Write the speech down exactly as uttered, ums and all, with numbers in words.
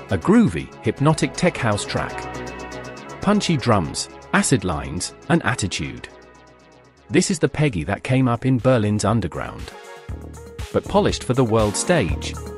A groovy, hypnotic tech house track. Punchy drums, acid lines, and attitude. This is the Peggy that came up in Berlin's underground, but polished for the world stage.